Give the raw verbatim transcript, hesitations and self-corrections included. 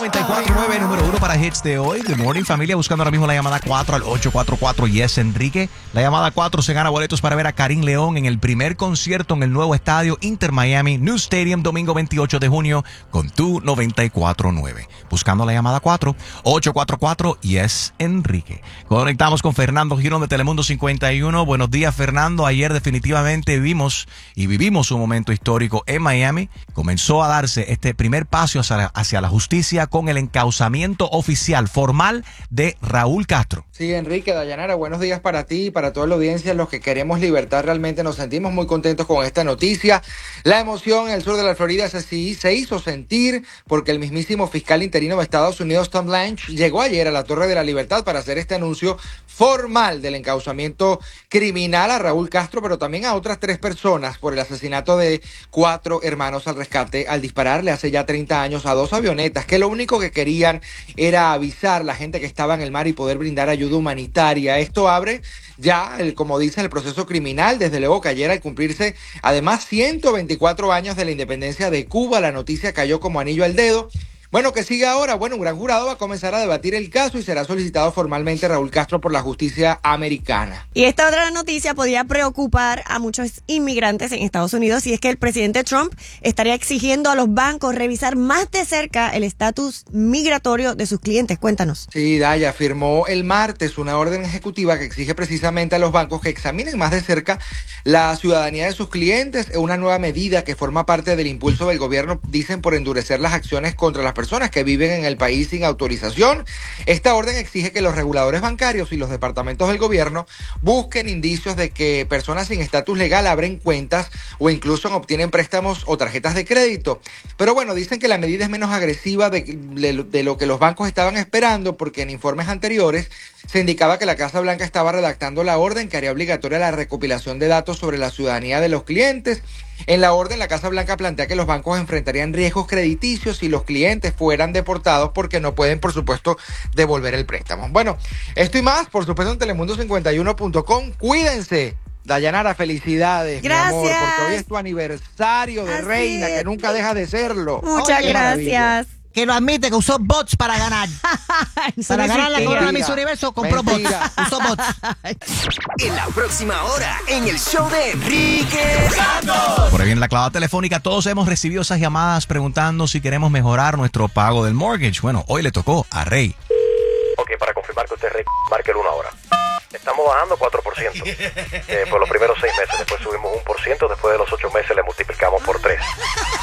noventa y cuatro punto nueve, número uno para hits de hoy. Good morning, familia. Buscando ahora mismo la llamada cuatro al ocho cuatro cuatro. Yes, Enrique. La llamada cuatro se gana boletos para ver a Karim León en el primer concierto en el nuevo estadio Inter Miami, New Stadium, domingo veintiocho de junio, con tu noventa y cuatro punto nueve. Buscando la llamada cuatro, ocho cuatro cuatro. Yes, Enrique. Conectamos con Fernando Girón de Telemundo cincuenta y uno. Buenos días, Fernando. Ayer definitivamente vimos y vivimos un momento histórico en Miami. Comenzó a darse este primer paso hacia la, hacia la justicia con el encauzamiento oficial formal de Raúl Castro. Sí, Enrique, Dayanara, buenos días para ti y para toda la audiencia. Los que queremos libertad realmente nos sentimos muy contentos con esta noticia. La emoción en el sur de la Florida se, se hizo sentir porque el mismísimo fiscal interino de Estados Unidos, Tom Lange, llegó ayer a la Torre de la Libertad para hacer este anuncio formal del encauzamiento criminal a Raúl Castro, pero también a otras tres personas por el asesinato de cuatro hermanos al rescate al dispararle hace ya treinta años a dos avionetas que lo único que querían era avisar a la gente que estaba en el mar y poder brindar ayuda humanitaria. Esto abre ya, el, como dice, el proceso criminal, desde luego que ayer al cumplirse además ciento veinticuatro años de la independencia de Cuba, la noticia cayó como anillo al dedo. Bueno, ¿qué sigue ahora? Bueno, un gran jurado va a comenzar a debatir el caso y será solicitado formalmente Raúl Castro por la justicia americana. Y esta otra noticia podría preocupar a muchos inmigrantes en Estados Unidos, y es que el presidente Trump estaría exigiendo a los bancos revisar más de cerca el estatus migratorio de sus clientes. Cuéntanos. Sí, Daya, firmó el martes una orden ejecutiva que exige precisamente a los bancos que examinen más de cerca la ciudadanía de sus clientes, una nueva medida que forma parte del impulso del gobierno, dicen, por endurecer las acciones contra las personas que viven en el país sin autorización. Esta orden exige que los reguladores bancarios y los departamentos del gobierno busquen indicios de que personas sin estatus legal abren cuentas o incluso obtienen préstamos o tarjetas de crédito. Pero bueno, dicen que la medida es menos agresiva de, de, de lo que los bancos estaban esperando, porque en informes anteriores se indicaba que la Casa Blanca estaba redactando la orden que haría obligatoria la recopilación de datos sobre la ciudadanía de los clientes. En la orden, la Casa Blanca plantea que los bancos enfrentarían riesgos crediticios si los clientes fueran deportados porque no pueden, por supuesto, devolver el préstamo. Bueno, esto y más, por supuesto, en telemundo cincuenta y uno punto com. Cuídense. Dayanara, felicidades, gracias, mi amor, porque hoy es tu aniversario de Así reina, es. Que nunca deja de serlo. Muchas Oye, gracias. Que lo admite, que usó bots para ganar. Para no ganar la existía. corona Miss Universo, compró Mentira. bots. Usó bots. En la próxima hora, en el show de Enrique Santos. Por ahí viene la clavada telefónica. Todos hemos recibido esas llamadas preguntando si queremos mejorar nuestro pago del mortgage. Bueno, hoy le tocó a Rey. Ok, para confirmar que usted es Rey, marque el uno ahora. Estamos bajando cuatro por ciento eh, por los primeros seis meses. Después subimos un por ciento. Después de los ocho meses le multiplicamos por tres.